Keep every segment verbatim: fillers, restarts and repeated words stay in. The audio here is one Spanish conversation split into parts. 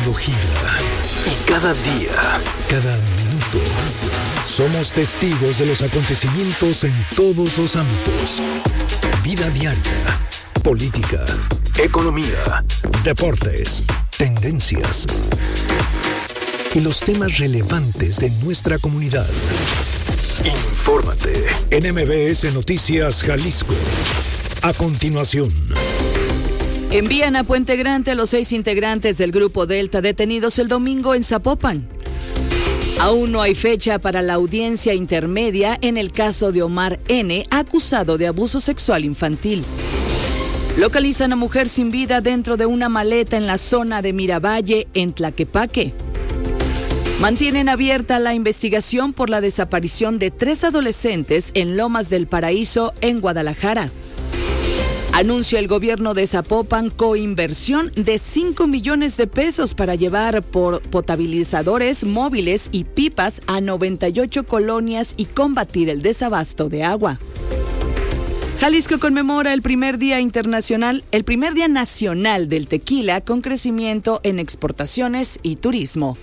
mundo gira y cada día, cada minuto, somos testigos de los acontecimientos en todos los ámbitos. Vida diaria, política, economía, deportes, tendencias y los temas relevantes de nuestra comunidad. Infórmate en M B S Noticias Jalisco. A continuación. Envían a Puente Grande a los seis integrantes del Grupo Delta detenidos el domingo en Zapopan. Aún no hay fecha para la audiencia intermedia en el caso de Omar N., acusado de abuso sexual infantil. Localizan a mujer sin vida dentro de una maleta en la zona de Miravalle, en Tlaquepaque. Mantienen abierta la investigación por la desaparición de tres adolescentes en Lomas del Paraíso, en Guadalajara. Anuncia el gobierno de Zapopan coinversión de cinco millones de pesos para llevar por potabilizadores móviles y pipas a noventa y ocho colonias y combatir el desabasto de agua. Jalisco conmemora el primer día internacional, el primer día nacional del tequila, con crecimiento en exportaciones y turismo.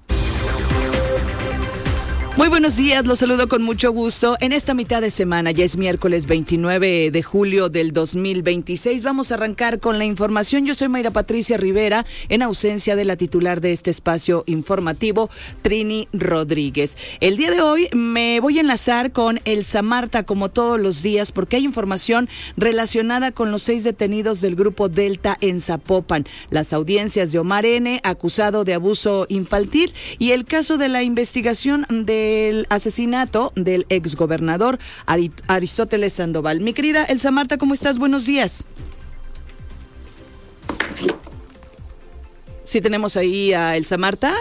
Muy buenos días, los saludo con mucho gusto. En esta mitad de semana, ya es miércoles veintinueve de julio del dos mil veintiséis. Vamos a arrancar con la información. Yo soy Mayra Patricia Rivera, en ausencia de la titular de este espacio informativo, Trini Rodríguez. El día de hoy me voy a enlazar con Elsa Marta, como todos los días, porque hay información relacionada con los seis detenidos del Grupo Delta en Zapopan, las audiencias de Omar N., acusado de abuso infantil, y el caso de la investigación de el asesinato del exgobernador Aristóteles Sandoval. Mi querida Elsa Marta, ¿cómo estás? Buenos días. ¿Sí tenemos ahí a Elsa Marta?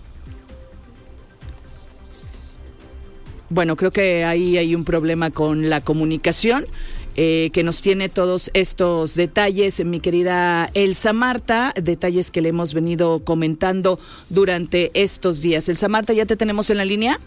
Bueno, creo que ahí hay un problema con la comunicación. Eh, que nos tiene todos estos detalles, mi querida Elsa Marta, detalles que le hemos venido comentando durante estos días. Elsa Marta, ¿ya te tenemos en la línea?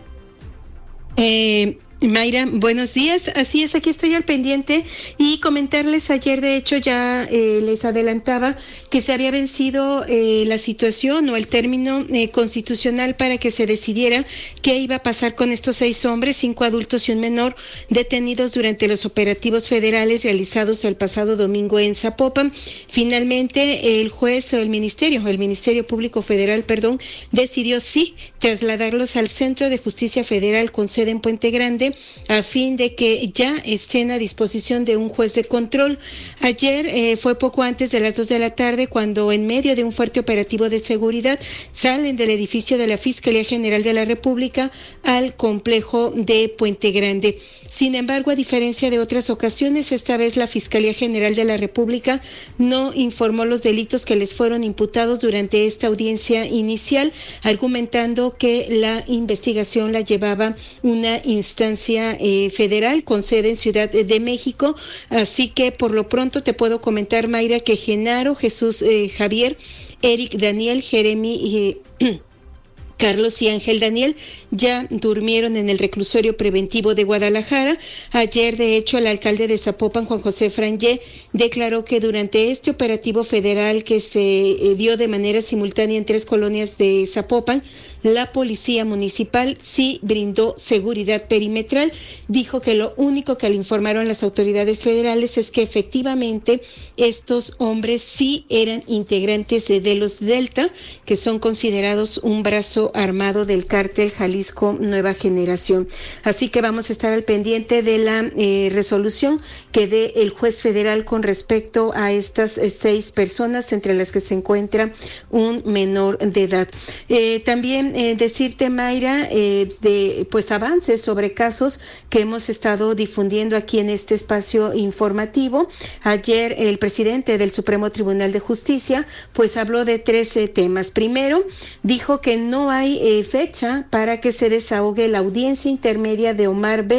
Eh, Mayra, buenos días. Así es, aquí estoy al pendiente y comentarles, ayer de hecho ya eh, les adelantaba que se había vencido eh, la situación o el término eh, constitucional para que se decidiera qué iba a pasar con estos seis hombres, cinco adultos y un menor, detenidos durante los operativos federales realizados el pasado domingo en Zapopan. Finalmente el juez o el ministerio, el Ministerio Público Federal, perdón, decidió sí trasladarlos al Centro de Justicia Federal con sede en Puente Grande, a fin de que ya estén a disposición de un juez de control. Ayer eh, fue poco antes de las dos de la tarde cuando, en medio de un fuerte operativo de seguridad, salen del edificio de la Fiscalía General de la República al complejo de Puente Grande. Sin embargo, a diferencia de otras ocasiones, esta vez la Fiscalía General de la República no informó los delitos que les fueron imputados durante esta audiencia inicial, argumentando que la investigación la llevaba una instancia Eh, federal con sede en Ciudad de México. Así que por lo pronto te puedo comentar, Mayra, que Genaro, Jesús, eh, Javier, Eric, Daniel, Jeremy eh, Carlos y Ángel Daniel ya durmieron en el reclusorio preventivo de Guadalajara. Ayer, de hecho, el alcalde de Zapopan, Juan José Frangé, declaró que durante este operativo federal que se eh, dio de manera simultánea en tres colonias de Zapopan, la policía municipal sí brindó seguridad perimetral. Dijo que lo único que le informaron las autoridades federales es que efectivamente estos hombres sí eran integrantes de, de los Delta, que son considerados un brazo armado del cártel Jalisco Nueva Generación. Así que vamos a estar al pendiente de la eh, resolución que dé el juez federal con respecto a estas eh, seis personas, entre las que se encuentra un menor de edad. Eh, también eh, decirte, Mayra, eh, de pues avances sobre casos que hemos estado difundiendo aquí en este espacio informativo. Ayer el presidente del Supremo Tribunal de Justicia pues habló de trece temas. Primero, dijo que no hay eh, fecha para que se desahogue la audiencia intermedia de Omar B.,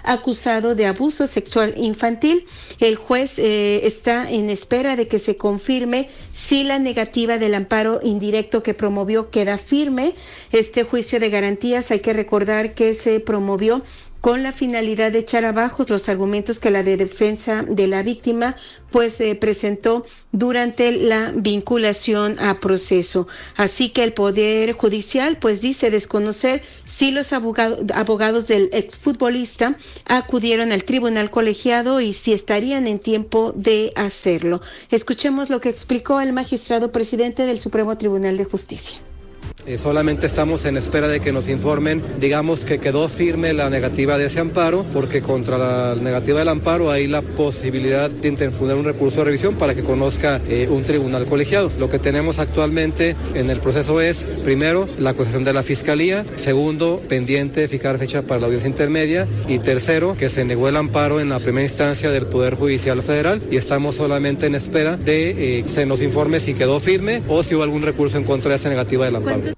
acusado de abuso sexual infantil. El juez eh, está en espera de que se confirme si la negativa del amparo indirecto que promovió queda firme. Este juicio de garantías, hay que recordar que se promovió con la finalidad de echar abajo los argumentos que la de defensa de la víctima pues eh, presentó durante la vinculación a proceso. Así que el Poder Judicial pues dice desconocer si los abogado, abogados del exfutbolista acudieron al tribunal colegiado y si estarían en tiempo de hacerlo. Escuchemos lo que explicó el magistrado presidente del Supremo Tribunal de Justicia. Eh, solamente estamos en espera de que nos informen, digamos que quedó firme la negativa de ese amparo, porque contra la negativa del amparo hay la posibilidad de interponer un recurso de revisión para que conozca eh, un tribunal colegiado. Lo que tenemos actualmente en el proceso es, primero, la acusación de la Fiscalía, segundo, pendiente de fijar fecha para la audiencia intermedia, y tercero, que se negó el amparo en la primera instancia del Poder Judicial Federal, y estamos solamente en espera de eh, que se nos informe si quedó firme o si hubo algún recurso en contra de esa negativa del amparo.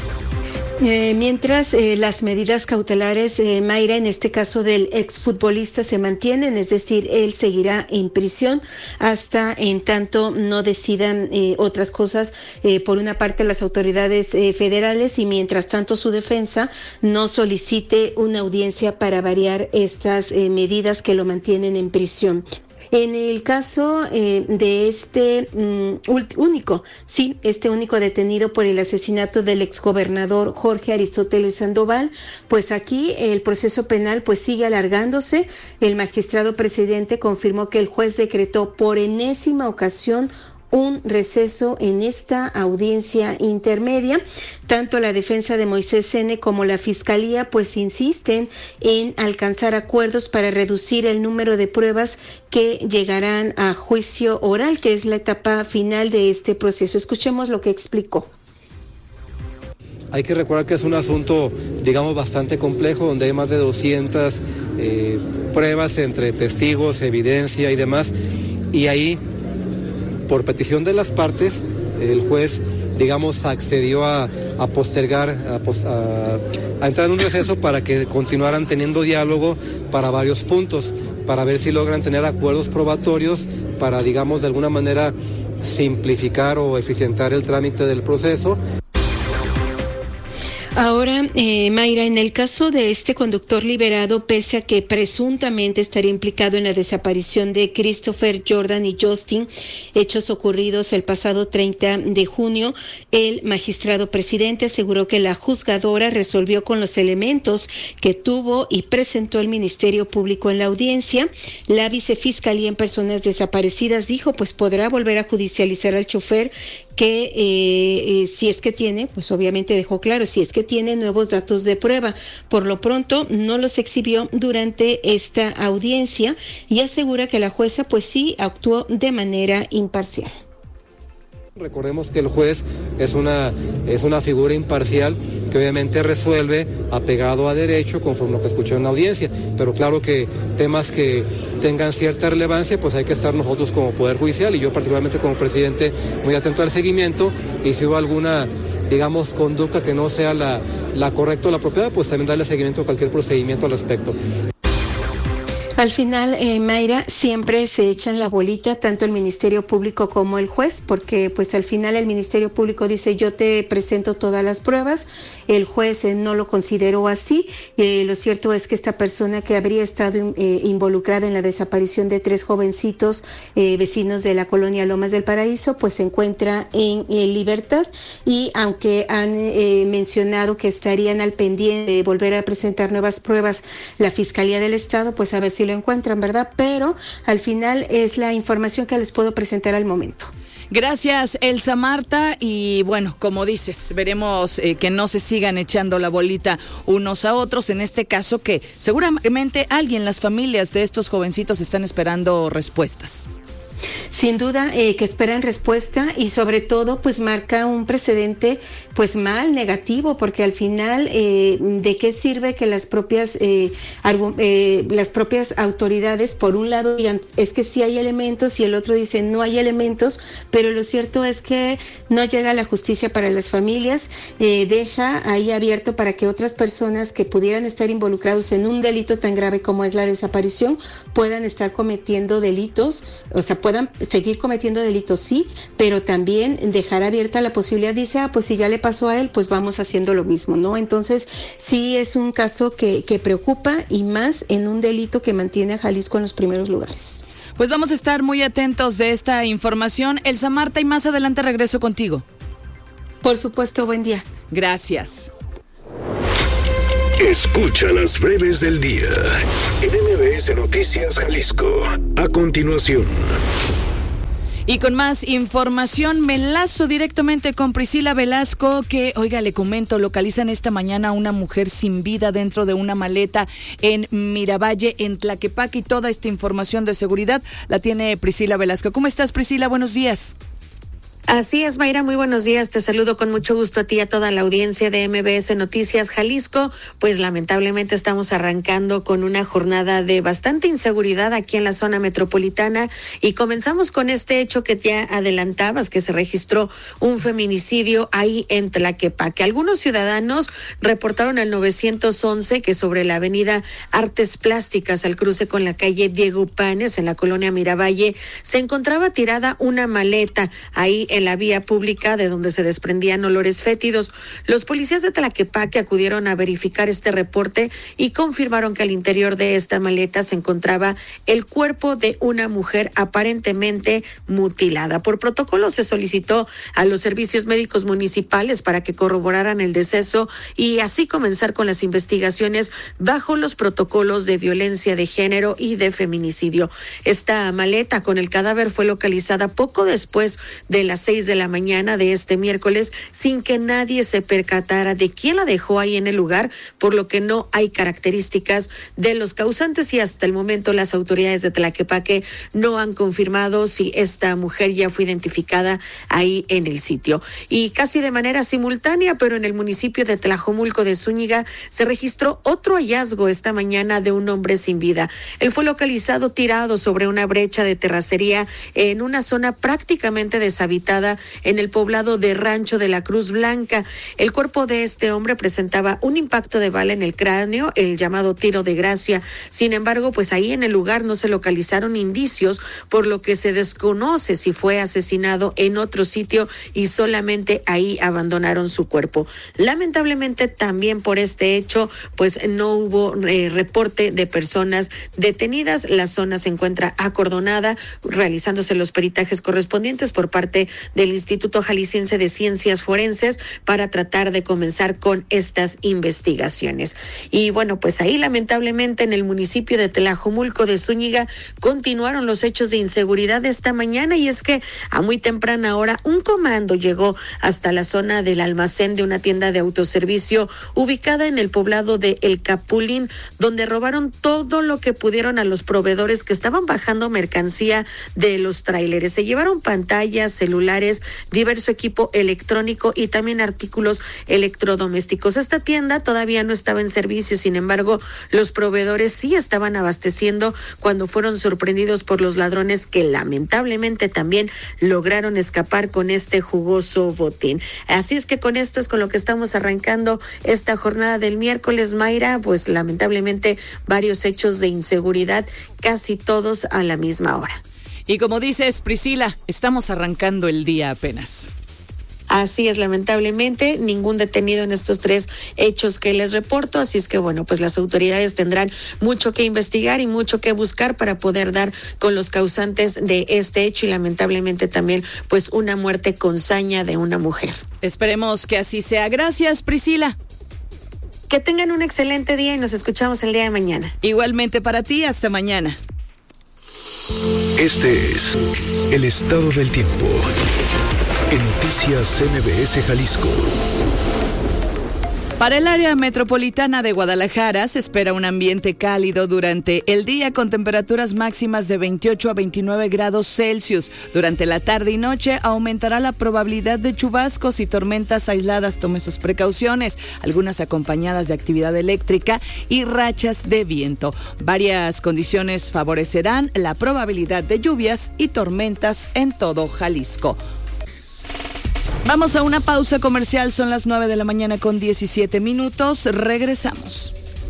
Eh, mientras eh, las medidas cautelares, eh, Mayra, en este caso del exfutbolista, se mantienen, es decir, él seguirá en prisión hasta en tanto no decidan eh, otras cosas eh, por una parte las autoridades eh, federales, y mientras tanto su defensa no solicite una audiencia para variar estas eh, medidas que lo mantienen en prisión. En el caso eh, de este um, único, sí, este único detenido por el asesinato del exgobernador Jorge Aristóteles Sandoval, pues aquí el proceso penal pues sigue alargándose. El magistrado presidente confirmó que el juez decretó por enésima ocasión un receso en esta audiencia intermedia. Tanto la defensa de Moisés N. como la Fiscalía pues insisten en alcanzar acuerdos para reducir el número de pruebas que llegarán a juicio oral, que es la etapa final de este proceso. Escuchemos lo que explicó. Hay que recordar que es un asunto, digamos, bastante complejo, donde hay más de doscientas eh, pruebas entre testigos, evidencia y demás, y ahí, por petición de las partes, el juez, digamos, accedió a, a postergar, a, a, a entrar en un receso para que continuaran teniendo diálogo para varios puntos, para ver si logran tener acuerdos probatorios para, digamos, de alguna manera simplificar o eficientar el trámite del proceso. Ahora, eh, Mayra, en el caso de este conductor liberado, pese a que presuntamente estaría implicado en la desaparición de Christopher, Jordan y Justin, hechos ocurridos el pasado treinta de junio, el magistrado presidente aseguró que la juzgadora resolvió con los elementos que tuvo y presentó el Ministerio Público en la audiencia. La vicefiscalía en personas desaparecidas dijo, pues podrá volver a judicializar al chofer, que eh, eh, si es que tiene, pues obviamente dejó claro, si es que tiene nuevos datos de prueba. Por lo pronto no los exhibió durante esta audiencia y asegura que la jueza pues sí actuó de manera imparcial. Recordemos que el juez es una, es una figura imparcial que obviamente resuelve apegado a derecho conforme lo que escuchó en la audiencia, pero claro que temas que tengan cierta relevancia pues hay que estar nosotros como Poder Judicial y yo particularmente como presidente muy atento al seguimiento, y si hubo alguna, digamos, conducta que no sea la, la correcta o la apropiada, pues también darle seguimiento a cualquier procedimiento al respecto. Al final, eh, Mayra, siempre se echan la bolita tanto el Ministerio Público como el juez, porque pues al final el Ministerio Público dice yo te presento todas las pruebas, el juez eh, no lo consideró así. Eh, lo cierto es que esta persona que habría estado eh, involucrada en la desaparición de tres jovencitos eh, vecinos de la colonia Lomas del Paraíso, pues se encuentra en eh, libertad, y aunque han eh, mencionado que estarían al pendiente de volver a presentar nuevas pruebas la Fiscalía del Estado, pues a ver si lo encuentran, ¿verdad? Pero al final es la información que les puedo presentar al momento. Gracias, Elsa Marta, y bueno, como dices, veremos eh, que no se sigan echando la bolita unos a otros, en este caso que seguramente alguien, las familias de estos jovencitos están esperando respuestas. Sin duda eh, que esperan respuesta y sobre todo pues marca un precedente pues mal, negativo, porque al final eh, de qué sirve que las propias eh, argu- eh, las propias autoridades por un lado digan es que sí hay elementos y el otro dice no hay elementos, pero lo cierto es que no llega la justicia para las familias, eh, deja ahí abierto para que otras personas que pudieran estar involucrados en un delito tan grave como es la desaparición puedan estar cometiendo delitos, o sea, puedan seguir cometiendo delitos, sí, pero también dejar abierta la posibilidad, dice, ah, pues si ya le pasó a él, pues vamos haciendo lo mismo, ¿no? Entonces, sí es un caso que, que preocupa y más en un delito que mantiene a Jalisco en los primeros lugares. Pues vamos a estar muy atentos de esta información. Elsa Marta, y más adelante regreso contigo. Por supuesto, buen día. Gracias. Escucha las breves del día en M B S Noticias Jalisco. A continuación. Y con más información, me enlazo directamente con Priscila Velasco, que, oiga, le comento, localizan esta mañana a una mujer sin vida dentro de una maleta en Miravalle, en Tlaquepaque, y toda esta información de seguridad la tiene Priscila Velasco. ¿Cómo estás, Priscila? Buenos días. Así es, Mayra, muy buenos días. Te saludo con mucho gusto a ti y a toda la audiencia de M B S Noticias Jalisco. Pues lamentablemente estamos arrancando con una jornada de bastante inseguridad aquí en la zona metropolitana y comenzamos con este hecho que ya adelantabas, que se registró un feminicidio ahí en Tlaquepaque. Algunos ciudadanos reportaron al nueve once que sobre la avenida Artes Plásticas, al cruce con la calle Diego Panes, en la colonia Miravalle, se encontraba tirada una maleta ahí en la vía pública, de donde se desprendían olores fétidos. Los policías de Tlaquepaque acudieron a verificar este reporte y confirmaron que al interior de esta maleta se encontraba el cuerpo de una mujer aparentemente mutilada. Por protocolo se solicitó a los servicios médicos municipales para que corroboraran el deceso y así comenzar con las investigaciones bajo los protocolos de violencia de género y de feminicidio. Esta maleta con el cadáver fue localizada poco después de las seis de la mañana de este miércoles sin que nadie se percatara de quién la dejó ahí en el lugar, por lo que no hay características de los causantes y hasta el momento las autoridades de Tlaquepaque no han confirmado si esta mujer ya fue identificada ahí en el sitio. Y casi de manera simultánea, pero en el municipio de Tlajomulco de Zúñiga, se registró otro hallazgo esta mañana de un hombre sin vida. Él fue localizado tirado sobre una brecha de terracería en una zona prácticamente deshabitada en el poblado de Rancho de la Cruz Blanca. El cuerpo de este hombre presentaba un impacto de bala en el cráneo, el llamado tiro de gracia. Sin embargo, pues ahí en el lugar no se localizaron indicios, por lo que se desconoce si fue asesinado en otro sitio y solamente ahí abandonaron su cuerpo. Lamentablemente también por este hecho, pues no hubo eh, reporte de personas detenidas. La zona se encuentra acordonada, realizándose los peritajes correspondientes por parte del Instituto Jalisciense de Ciencias Forenses para tratar de comenzar con estas investigaciones. Y bueno, pues ahí lamentablemente en el municipio de Tlajomulco de Zúñiga continuaron los hechos de inseguridad de esta mañana, y es que a muy temprana hora un comando llegó hasta la zona del almacén de una tienda de autoservicio ubicada en el poblado de El Capulín, donde robaron todo lo que pudieron a los proveedores que estaban bajando mercancía de los tráileres. Se llevaron pantallas, celulares, diverso equipo electrónico y también artículos electrodomésticos. Esta tienda todavía no estaba en servicio, sin embargo, los proveedores sí estaban abasteciendo cuando fueron sorprendidos por los ladrones, que lamentablemente también lograron escapar con este jugoso botín. Así es que con esto es con lo que estamos arrancando esta jornada del miércoles, Mayra, pues lamentablemente varios hechos de inseguridad, casi todos a la misma hora. Y como dices, Priscila, estamos arrancando el día apenas. Así es, lamentablemente, ningún detenido en estos tres hechos que les reporto, así es que bueno, pues las autoridades tendrán mucho que investigar y mucho que buscar para poder dar con los causantes de este hecho y lamentablemente también pues una muerte con saña de una mujer. Esperemos que así sea. Gracias, Priscila. Que tengan un excelente día y nos escuchamos el día de mañana. Igualmente para ti, hasta mañana. Este es el estado del tiempo en Noticias M B S Jalisco. Para el área metropolitana de Guadalajara se espera un ambiente cálido durante el día con temperaturas máximas de veintiocho a veintinueve grados Celsius. Durante la tarde y noche aumentará la probabilidad de chubascos y tormentas aisladas. Tome sus precauciones, algunas acompañadas de actividad eléctrica y rachas de viento. Varias condiciones favorecerán la probabilidad de lluvias y tormentas en todo Jalisco. Vamos a una pausa comercial, son las nueve de la mañana con diecisiete minutos, regresamos.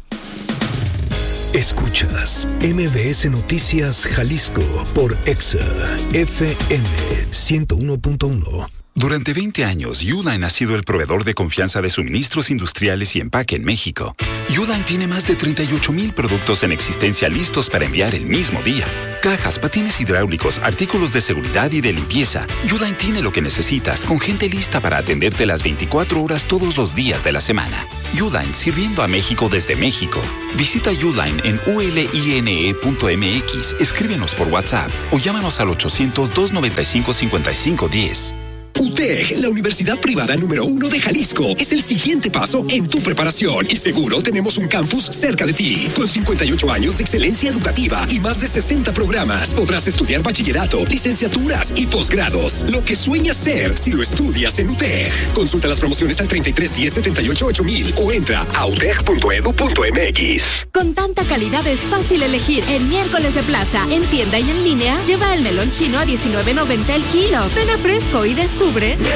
Escuchas M B S Noticias Jalisco por Exa F M ciento uno punto uno. Durante veinte años, Uline ha sido el proveedor de confianza de suministros industriales y empaque en México. Uline tiene más de treinta y ocho mil productos en existencia listos para enviar el mismo día. Cajas, patines hidráulicos, artículos de seguridad y de limpieza. Uline tiene lo que necesitas, con gente lista para atenderte las veinticuatro horas todos los días de la semana. Uline, sirviendo a México desde México. Visita Uline en u l i n e punto m x, escríbenos por WhatsApp o llámanos al ochocientos, doscientos noventa y cinco, cincuenta y cinco diez. U T E G, la universidad privada número uno de Jalisco, es el siguiente paso en tu preparación y seguro tenemos un campus cerca de ti. Con cincuenta y ocho años de excelencia educativa y más de sesenta programas, podrás estudiar bachillerato, licenciaturas y posgrados. Lo que sueñas ser si lo estudias en U T E G. Consulta las promociones al treinta y tres diez setenta y ocho ocho mil o entra a u t e g punto e d u punto m x. Con tanta calidad es fácil elegir. En miércoles de plaza, en tienda y en línea, lleva el melón chino a diecinueve noventa el kilo. Ven a Fresco y descubre.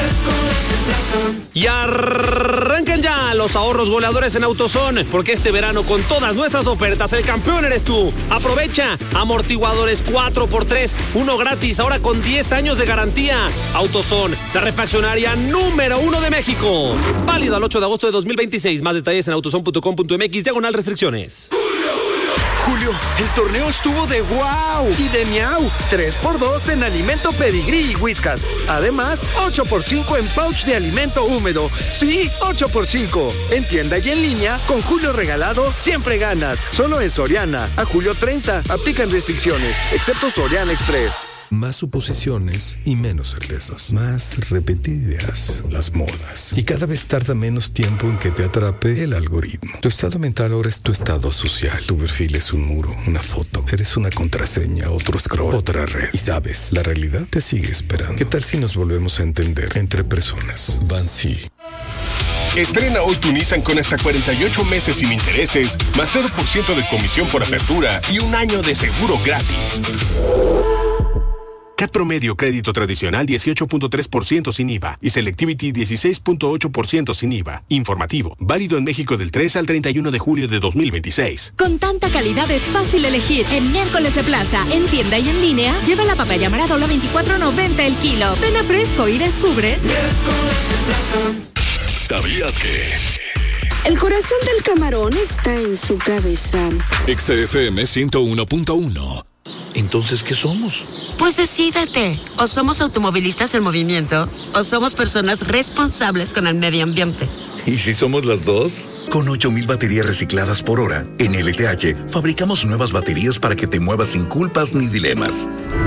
Y arrancan ya los ahorros goleadores en AutoZone, porque este verano con todas nuestras ofertas el campeón eres tú. Aprovecha amortiguadores cuatro por tres, uno gratis, ahora con diez años de garantía. AutoZone, la refaccionaria número uno de México. Válido al ocho de agosto de dos mil veintiséis. Más detalles en autozone punto com punto m x, diagonal restricciones. Julio, el torneo estuvo de wow y de miau. tres por dos en alimento Pedigrí y Whiskas. Además, ocho por cinco en pouch de alimento húmedo. Sí, ocho por cinco. En tienda y en línea, con Julio regalado, siempre ganas. Solo en Soriana. A julio treinta. Aplican restricciones, excepto Soriana Express. Más suposiciones y menos certezas. Más repetidas las modas. Y cada vez tarda menos tiempo en que te atrape el algoritmo. Tu estado mental ahora es tu estado social. Tu perfil es un muro, una foto. Eres una contraseña, otro scroll, otra red. Y sabes, la realidad te sigue esperando. ¿Qué tal si nos volvemos a entender entre personas? Bansi. Estrena hoy tu Nissan con hasta cuarenta y ocho meses sin intereses, más cero por ciento de comisión por apertura y un año de seguro gratis. C A T promedio crédito tradicional dieciocho punto tres por ciento sin I V A y Selectivity dieciséis punto ocho por ciento sin I V A. Informativo, válido en México del tres al treinta y uno de julio de dos mil veintiséis. Con tanta calidad es fácil elegir. En miércoles de plaza, en tienda y en línea, lleva la papaya Maradola veinticuatro noventa el kilo. Ven a Fresco y descubre. Miércoles de plaza. ¿Sabías que? El corazón del camarón está en su cabeza. Exa F M ciento uno punto uno. Entonces, ¿qué somos? Pues decídete. O somos automovilistas en movimiento, o somos personas responsables con el medio ambiente. ¿Y si somos las dos? Con ocho mil baterías recicladas por hora, en L T H fabricamos nuevas baterías para que te muevas sin culpas ni dilemas.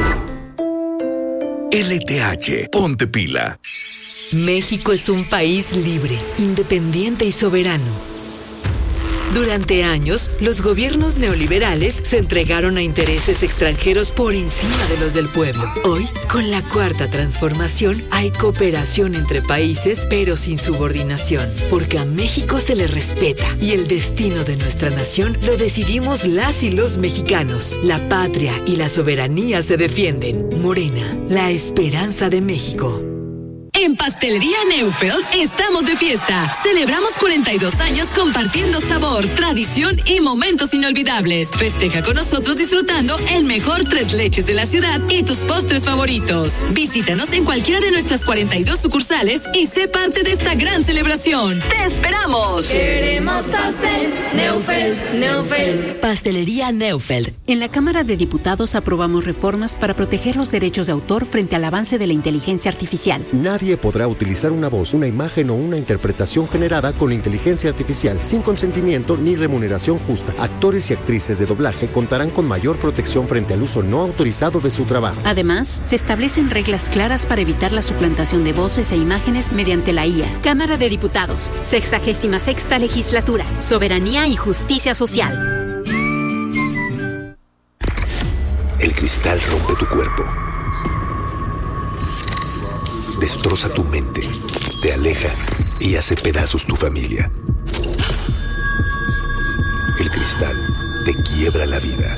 L T H, ponte pila. México es un país libre, independiente y soberano. Durante años, los gobiernos neoliberales se entregaron a intereses extranjeros por encima de los del pueblo. Hoy, con la cuarta transformación, hay cooperación entre países, pero sin subordinación, porque a México se le respeta y el destino de nuestra nación lo decidimos las y los mexicanos. La patria y la soberanía se defienden. Morena, la esperanza de México. En Pastelería Neufeld estamos de fiesta. Celebramos cuarenta y dos años compartiendo sabor, tradición y momentos inolvidables. Festeja con nosotros disfrutando el mejor tres leches de la ciudad y tus postres favoritos. Visítanos en cualquiera de nuestras cuarenta y dos sucursales y sé parte de esta gran celebración. ¡Te esperamos! Queremos pastel Neufeld, Neufeld. Pastelería Neufeld. En la Cámara de Diputados aprobamos reformas para proteger los derechos de autor frente al avance de la inteligencia artificial. Nadie Nadie podrá utilizar una voz, una imagen o una interpretación generada con inteligencia artificial sin consentimiento ni remuneración justa. Actores y actrices de doblaje contarán con mayor protección frente al uso no autorizado de su trabajo. Además, se establecen reglas claras para evitar la suplantación de voces e imágenes mediante la I A. Cámara de Diputados, sexagésima sexta legislatura, soberanía y justicia social. El cristal rompe tu cuerpo, destroza tu mente, te aleja y hace pedazos tu familia. El cristal te quiebra la vida.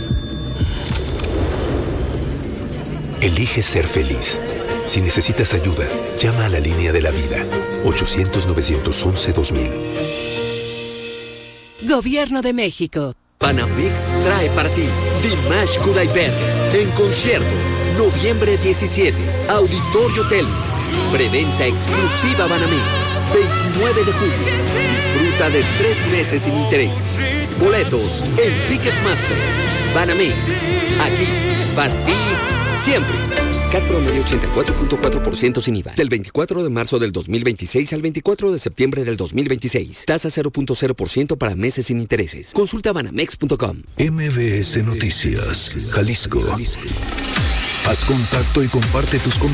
Elige ser feliz. Si necesitas ayuda, llama a la línea de la vida, ochocientos, novecientos once, dos mil. Gobierno de México. Banamex trae para ti Dimash Kudaibergen en concierto, noviembre diecisiete, Auditorio Telmex. Preventa exclusiva Banamex, veintinueve de julio. Disfruta de tres meses sin intereses. Boletos en Ticketmaster. Banamex, aquí, para ti, siempre. C A T promedio ochenta y cuatro punto cuatro por ciento sin I V A. Del veinticuatro de marzo del dos mil veintiséis al veinticuatro de septiembre del dos mil veintiséis. Tasa cero punto cero por ciento para meses sin intereses. Consulta banamex punto com. M V S Noticias, Jalisco. Haz contacto y comparte tus comentarios.